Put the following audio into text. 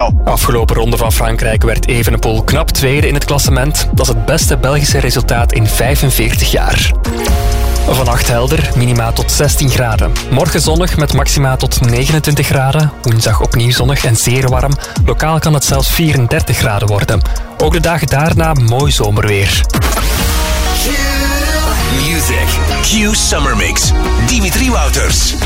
now. Afgelopen ronde van Frankrijk werd Evenepoel knap tweede in het klassement. Dat is het beste Belgische resultaat in 45 jaar. Vannacht helder, minima tot 16 graden. Morgen zonnig met maxima tot 29 graden. Woensdag opnieuw zonnig en zeer warm. Lokaal kan het zelfs 34 graden worden. Ook de dagen daarna mooi zomerweer. Music. Q Summer Mix. Dimitri Wouters.